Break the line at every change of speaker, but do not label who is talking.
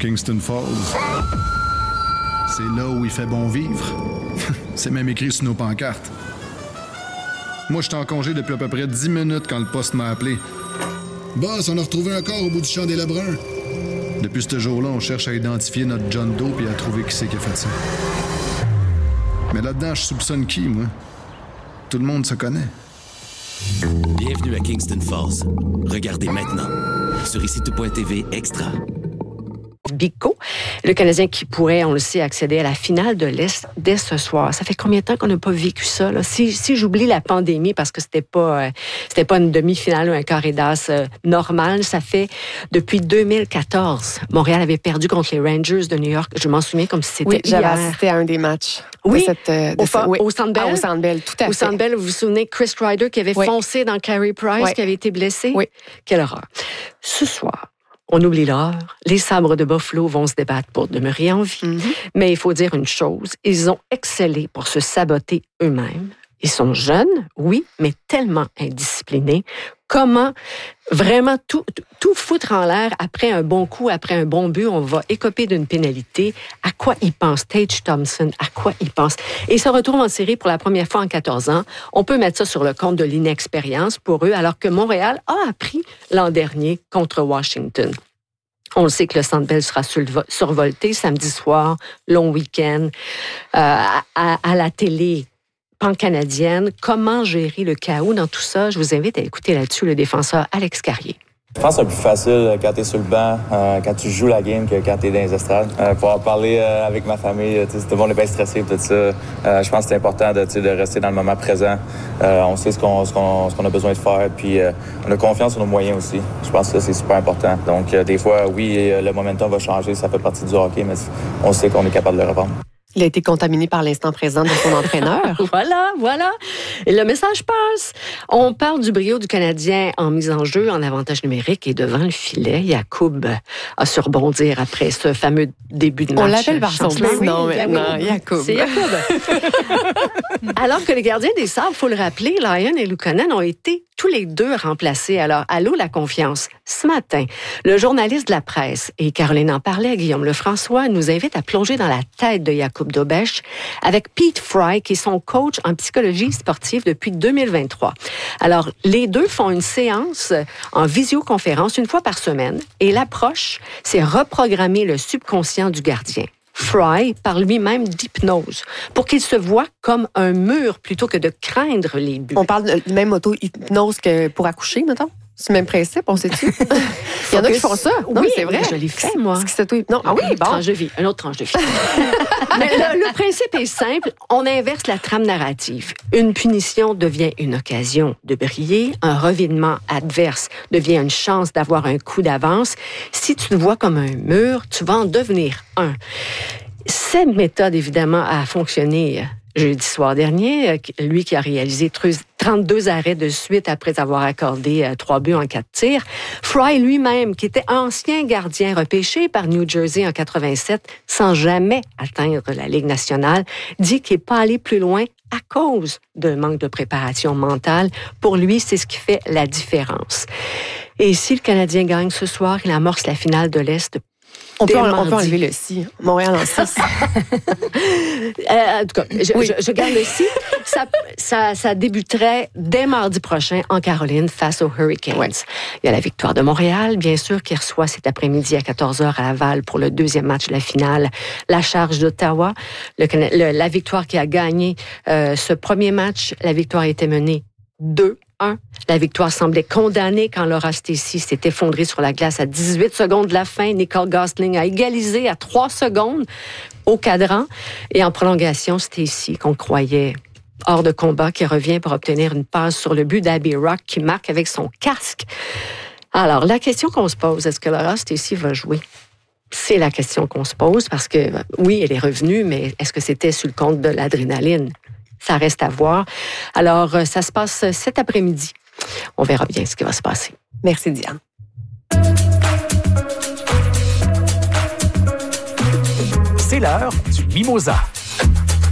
Kingston Falls. C'est là où il fait bon vivre. C'est même écrit sur nos pancartes. Moi, j'étais en congé depuis à peu près 10 minutes quand le poste m'a appelé. Boss, on a retrouvé un corps au bout du champ des Lebrun. Depuis ce jour-là, on cherche à identifier notre John Doe et à trouver qui c'est qui a fait ça. Mais là-dedans, je soupçonne qui, moi? Tout le monde se connaît.
Bienvenue à Kingston Falls. Regardez maintenant sur ICTO.tv Extra.
Bico, le Canadien qui pourrait, on le sait, accéder à la finale de l'Est dès ce soir. Ça fait combien de temps qu'on n'a pas vécu ça, là? Si j'oublie la pandémie, parce que c'était pas une demi-finale ou un carré d'as normal, ça fait depuis 2014. Montréal avait perdu contre les Rangers de New York. Je m'en souviens comme si c'était hier.
J'avais assisté à un des matchs.
Oui,
au
Centre Bell.
Au Centre Bell, tout à fait.
Au Centre Bell, vous vous souvenez, Chris Ryder qui avait foncé dans Carey Price, qui avait été blessé?
Oui.
Quelle horreur. Ce soir, on oublie l'heure. Les Sabres de Buffalo vont se débattre pour demeurer en vie. Mm-hmm. Mais il faut dire une chose, ils ont excellé pour se saboter eux-mêmes. Ils sont jeunes, oui, mais tellement indisciplinés. Comment vraiment tout foutre en l'air après un bon coup, après un bon but, on va écoper d'une pénalité. À quoi ils pensent? Tage Thompson, à quoi ils pensent? Et ils se retrouvent en série pour la première fois en 14 ans. On peut mettre ça sur le compte de l'inexpérience pour eux, alors que Montréal a appris l'an dernier contre Washington. On le sait que le Centre Bell sera survolté samedi soir, long week-end, à la télé pan-canadienne. Comment gérer le chaos dans tout ça? Je vous invite à écouter là-dessus le défenseur Alex Carrier.
Je pense que c'est plus facile quand tu es sur le banc, quand tu joues la game, que quand tu es dans les estrades. Pouvoir parler avec ma famille, tout le monde est bien stressé et tout ça. Je pense que c'est important de rester dans le moment présent. On sait ce qu'on a besoin de faire, puis on a confiance en nos moyens aussi. Je pense que ça, c'est super important. Donc, des fois, oui, le momentum va changer, ça fait partie du hockey, mais on sait qu'on est capable de le reprendre.
Il a été contaminé par l'instant présent de son entraîneur.
Voilà. Et le message passe. On parle du brio du Canadien en mise en jeu, en avantage numérique et devant le filet. Yacoub a su rebondir après ce fameux début de match.
On l'appelle par son nom maintenant, Yacoub.
C'est Yacoub. Alors que les gardiens des Sabres, il faut le rappeler, Lyon et Luukkonen ont été tous les deux remplacés. Alors, allô la confiance. Ce matin, le journaliste de la presse, et Caroline en parlait, Guillaume Lefrançois, nous invite à plonger dans la tête de Yacoub Dobeš avec Pete Fry, qui est son coach en psychologie sportive depuis 2023. Alors, les deux font une séance en visioconférence une fois par semaine et l'approche, c'est reprogrammer le subconscient du gardien. Fry parle lui-même d'hypnose pour qu'il se voit comme un mur plutôt que de craindre les buts.
On parle de même auto-hypnose que pour accoucher, mettons? C'est le même principe, on sait-tu? Il y en a qui font ça. Non,
oui,
c'est vrai.
Je l'ai fait, moi.
Non, ah oui, bon.
Tranche de vie, une autre tranche de vie. Mais le principe est simple. On inverse la trame narrative. Une punition devient une occasion de briller. Un revirement adverse devient une chance d'avoir un coup d'avance. Si tu te vois comme un mur, tu vas en devenir un. Cette méthode, évidemment, a fonctionné jeudi soir dernier, lui qui a réalisé 32 arrêts de suite après avoir accordé 3 buts en 4 tirs. Fry lui-même, qui était ancien gardien repêché par New Jersey en 87, sans jamais atteindre la Ligue nationale, dit qu'il n'est pas allé plus loin à cause d'un manque de préparation mentale. Pour lui, c'est ce qui fait la différence. Et si le Canadien gagne ce soir, il amorce la finale de l'Est.
On peut enlever le si. Montréal en 6.
En tout cas, je garde le si. Ça débuterait dès mardi prochain en Caroline face aux Hurricanes. Ouais. Il y a la victoire de Montréal, bien sûr, qui reçoit cet après-midi à 14h à Laval pour le deuxième match de la finale. La charge d'Ottawa, la victoire qui a gagné ce premier match, la victoire a été menée 2-1. La victoire semblait condamnée quand Laura Stacey s'est effondrée sur la glace à 18 secondes de la fin. Nicole Gosling a égalisé à 3 secondes au cadran. Et en prolongation, Stacey, qu'on croyait hors de combat, qui revient pour obtenir une passe sur le but d'Abby Rock, qui marque avec son casque. Alors, la question qu'on se pose, est-ce que Laura Stacey va jouer? C'est la question qu'on se pose parce que, oui, elle est revenue, mais est-ce que c'était sur le compte de l'adrénaline? Ça reste à voir. Alors, ça se passe cet après-midi. On verra bien ce qui va se passer.
Merci, Diane.
C'est l'heure du Mimosa.